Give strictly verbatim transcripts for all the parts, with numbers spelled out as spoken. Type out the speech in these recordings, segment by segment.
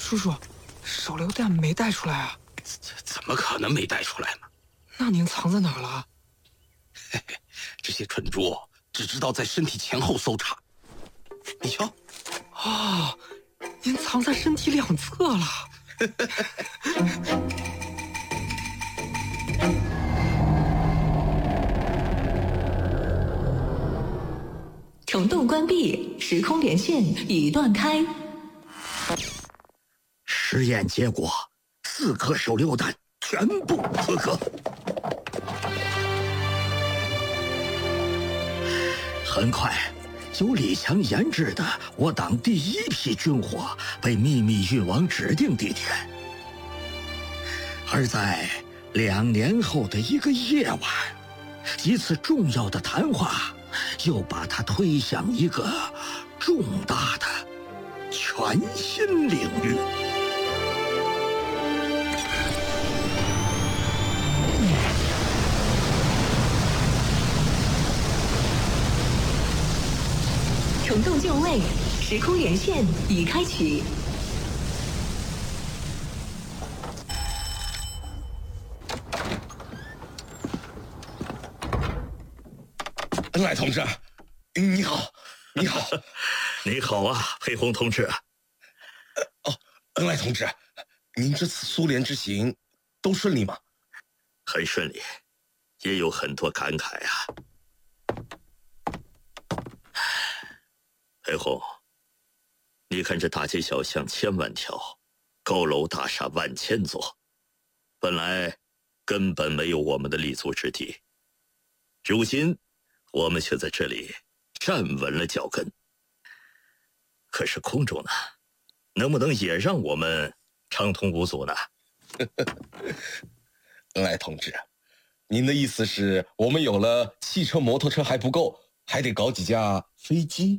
叔叔，手榴弹没带出来啊？ 怎怎么可能没带出来呢？ 那您藏在哪儿了？ 嘿嘿，这些蠢猪只知道在身体前后搜查。你瞧， 啊、哦，您藏在身体两侧了。 虫洞关闭，时空连线已断开。 实验结果，四颗手榴弹全部合格。很快，由李强研制的我党第一批军火被秘密运往指定地点。而在两年后的一个夜晚，一次重要的谈话又把它推向一个重大的全新领域。 虫洞就位，时空连线已开启。 恩来同志，你好，你好， 你好啊，裴红同志。 哦，恩来同志，您这次苏联之行都顺利吗？ 很顺利，也有很多感慨啊。裴红，你看这大街小巷千万条，高楼大厦万千座，本来根本没有我们的立足之地，如今我们却在这里站稳了脚跟。可是空中呢，能不能也让我们畅通无阻呢？ 恩来同志，您的意思是我们有了汽车摩托车还不够，还得搞几架飞机？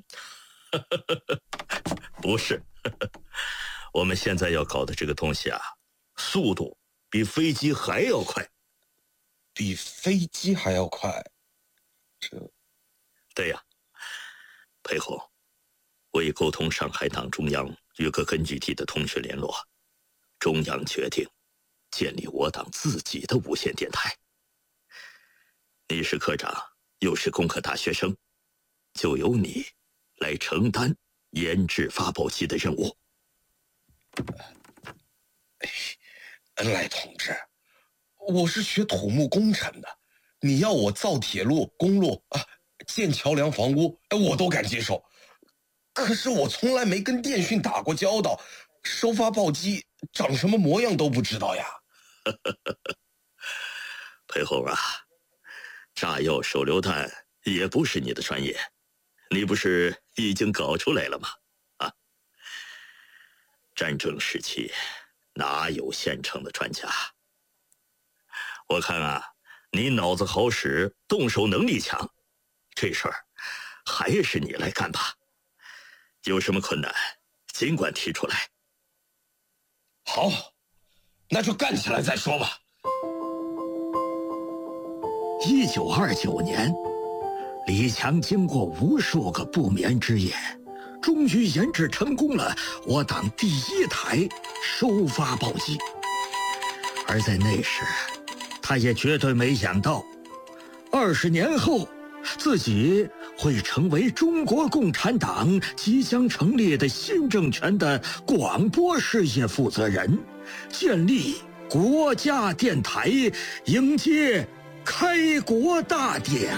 不是，我们现在要搞的这个东西啊，速度比飞机还要快。 比飞机还要快？这…… 对呀，裴红，为沟通上海党中央与各根据地的通讯联络，中央决定建立我党自己的无线电台。你是科长，又是工科大学生，就由你来承担研制发报机的任务。 恩来同志，我是学土木工程的，你要我造铁路、公路啊，建桥梁、房屋，我都敢接受。可是我从来没跟电讯打过交道，收发报机长什么模样都不知道呀。 裴红啊，炸药、手榴弹也不是你的专业，你不是已经搞出来了吗？啊，战争时期哪有现成的专家？我看啊，你脑子好使，动手能力强，这事儿还是你来干吧。有什么困难，尽管提出来。 好，那就干起来再说吧。 一九二九年，李强经过无数个不眠之夜，终于研制成功了我党第一台收发报机。而在那时，他也绝对没想到，二十年后，自己会成为中国共产党即将成立的新政权的广播事业负责人，建立国家电台，迎接开国大典。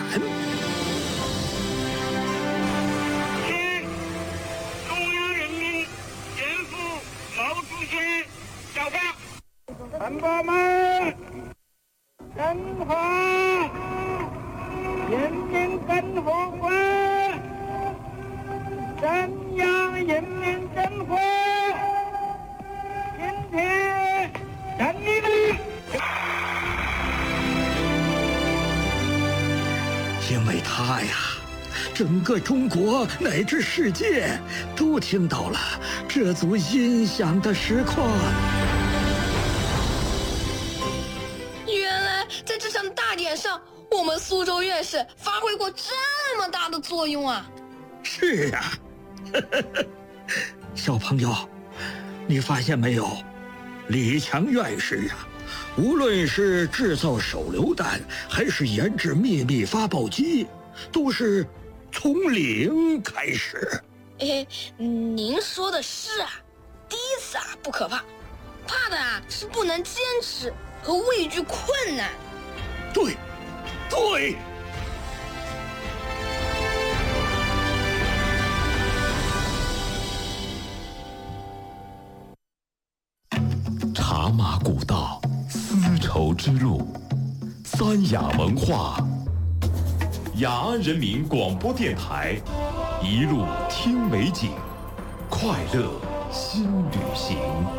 接中央人民政府毛主席召开，同胞们，中华人民共和国中央人民政府今天成立了。 因为他呀，整个中国乃至世界都听到了这组音响的实况。 原来在这场大典上，我们苏州院士发挥过这么大的作用啊！ 是啊，小朋友， 你发现没有，李强院士啊，无论是制造手榴弹，还是研制秘密发报机，都是从零开始。 哎，您说的是啊，第一次啊不可怕，怕的啊是不能坚持和畏惧困难。 对，对。 茶马古道，丝绸之路，三雅文化，雅安人民广播电台，一路听美景，快乐新旅行。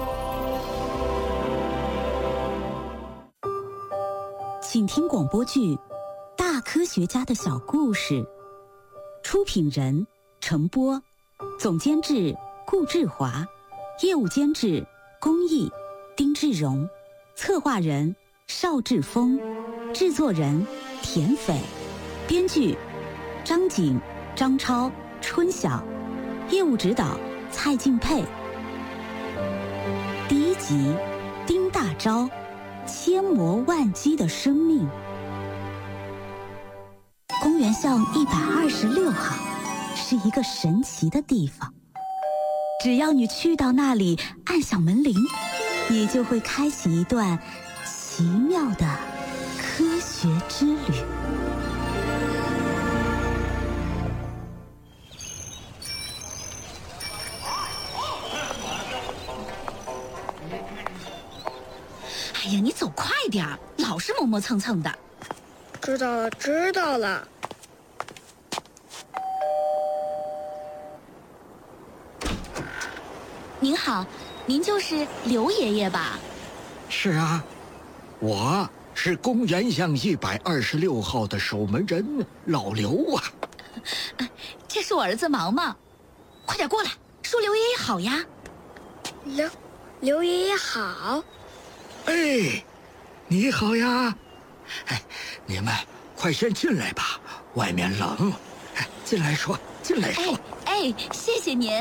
请听广播剧《大科学家的小故事》，出品人程波，总监制顾志华，业务监制龚毅、丁志荣，策划人邵志峰，制作人田斐，编剧张景、张超、春晓，业务指导蔡敬佩。第一集，丁大钊，千磨万击的生命。公园巷一百二十六号是一个神奇的地方，只要你去到那里，按响门铃，你就会开启一段奇妙的科学之旅。 哎呀，你走快点儿，老是磨磨蹭蹭的。 知道了，知道了。 您好，您就是刘爷爷吧？ 是啊，我是公园巷一百二十六号的守门人老刘啊。 这是我儿子毛毛，快点过来，说刘爷爷好呀。 刘刘爷爷好。 哎，你好呀！哎，你们快先进来吧，外面冷。哎，进来说，进来说。 哎，哎谢谢您。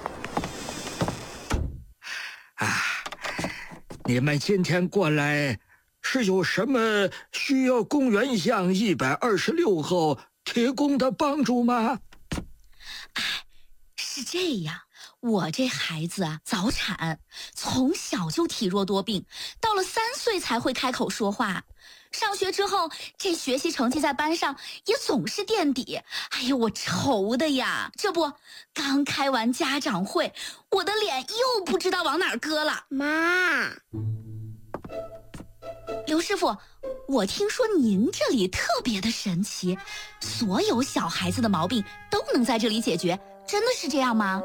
啊，你们今天过来是有什么需要公园巷一百二十六号提供的帮助吗？ 哎，是这样。我这孩子啊，早产，从小就体弱多病，到了三岁才会开口说话。上学之后，这学习成绩在班上也总是垫底。哎呦，我愁的呀！这不，刚开完家长会，我的脸又不知道往哪儿搁了。 妈， 刘师傅，我听说您这里特别的神奇，所有小孩子的毛病都能在这里解决，真的是这样吗？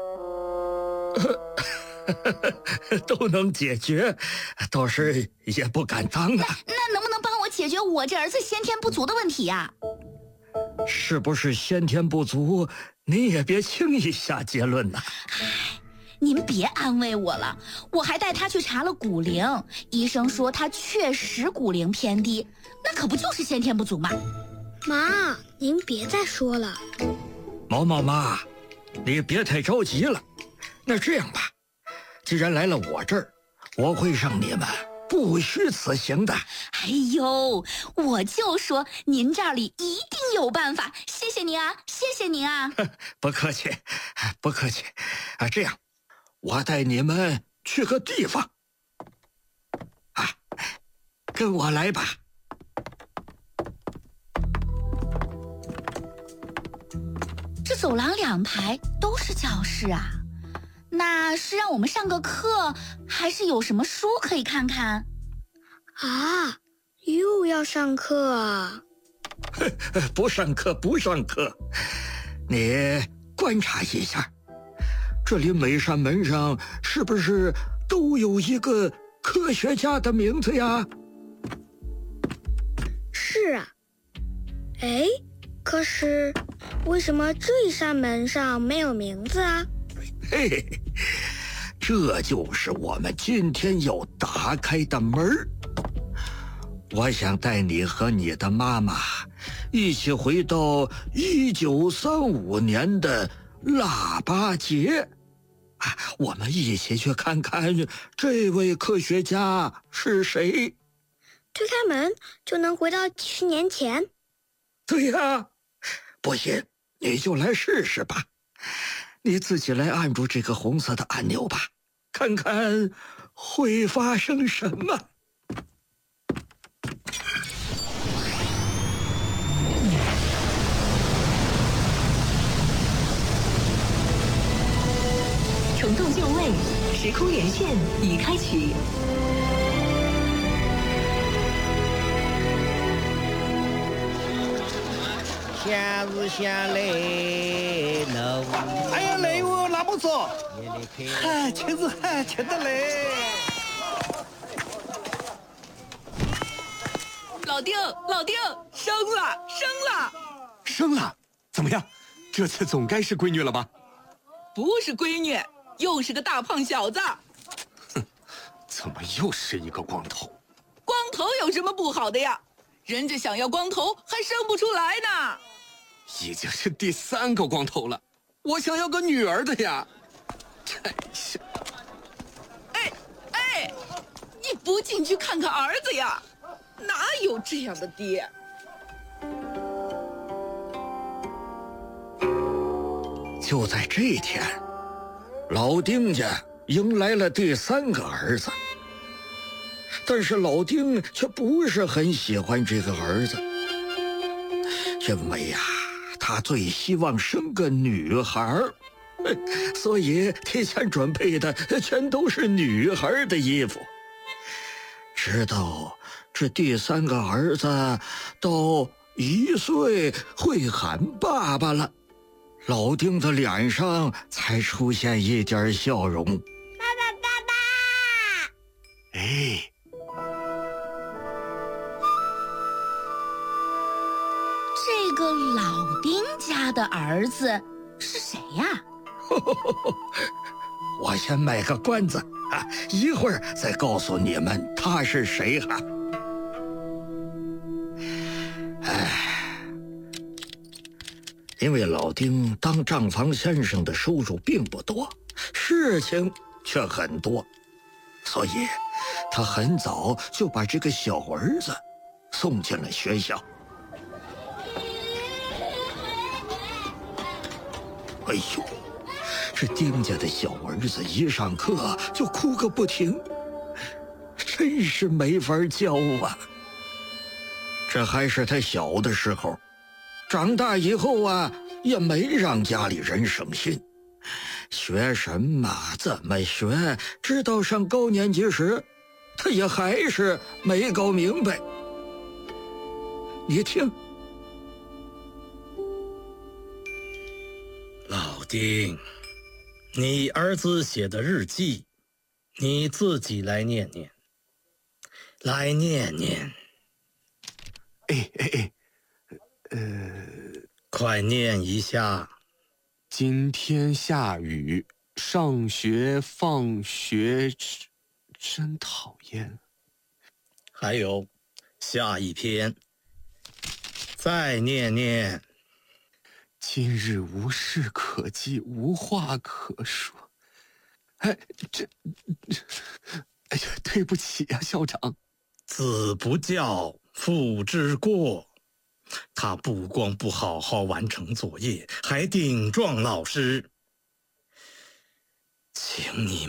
都能解决，倒是也不敢当啊。 那那能不能帮我解决我这儿子先天不足的问题呀？ 是不是先天不足，你也别轻易下结论呐。 唉，您别安慰我了，我还带他去查了骨龄，医生说他确实骨龄偏低，那可不就是先天不足吗？ 妈，您别再说了。 毛毛妈，你别太着急了。那这样吧，既然来了我这儿，我会让你们不虚此行的。 哎呦，我就说您这里一定有办法，谢谢您啊，谢谢您啊。 不客气，不客气。啊，这样，我带你们去个地方。啊，跟我来吧。 这走廊两排都是教室啊。那是让我们上个课，还是有什么书可以看看？ 啊，又要上课啊？ 不上课，不上课。你观察一下，这里每扇门上是不是都有一个科学家的名字呀？ 是啊。哎，可是为什么这一扇门上没有名字啊？ 嘿嘿，这就是我们今天要打开的门儿。我想带你和你的妈妈一起回到一九三五年的腊八节， 啊，我们一起去看看这位科学家是谁。 推开门就能回到几十年前。 对呀，不信你就来试试吧。你自己来按住这个红色的按钮吧，看看会发生什么。 虫洞就位，时空连线已开启。 夏日下来了， 哎呀，雷物那么早，嗨，确实嗨，吃得嘞。 老丁，老丁，生了，生了， 生了，怎么样？这次总该是闺女了吧？ 不是闺女，又是个大胖小子。 哼，怎么又是一个光头？ 光头有什么不好的呀？人家想要光头还生不出来呢。 已经是第三个光头了，我想要个女儿的呀！真是…… 哎哎，你不进去看看儿子呀？哪有这样的爹？ 就在这天，老丁家迎来了第三个儿子，但是老丁却不是很喜欢这个儿子，因为呀、啊。他最希望生个女孩，所以提前准备的全都是女孩的衣服。直到这第三个儿子到一岁会喊爸爸了，老丁的脸上才出现一点笑容。爸爸，爸爸！ 哎。 这个老丁家的儿子是谁呀？ 我先卖个关子啊，一会儿再告诉你们他是谁哈。哎，因为老丁当账房先生的收入并不多，事情却很多，所以他很早就把这个小儿子送进了学校。哎呦，这丁家的小儿子一上课就哭个不停，真是没法教啊。这还是他小的时候，长大以后啊，也没让家里人省心。学什么，怎么学，直到上高年级时，他也还是没搞明白。你听。 老丁，你儿子写的日记，你自己来念念，来念念。 哎哎哎，呃， 快念一下。 今天下雨，上学放学真讨厌。 还有，下一篇，再念念。 今日无事可记，无话可说。哎，这，哎呀，对不起呀、啊，校长。 子不教，父之过。他不光不好好完成作业，还顶撞老师。请你